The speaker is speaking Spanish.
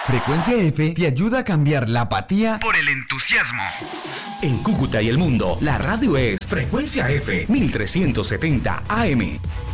Frecuencia F te ayuda a cambiar la apatía por el entusiasmo. En Cúcuta y el mundo, la radio es Frecuencia F 1370 AM.